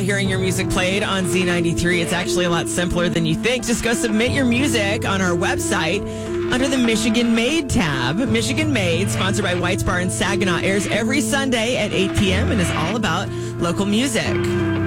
Hearing your music played on Z93, it's actually a lot simpler than you think. Just go submit your music on our website under the Michigan Made tab. Michigan Made, sponsored by White's Bar in Saginaw, airs every Sunday at 8 p.m. and is all about local music.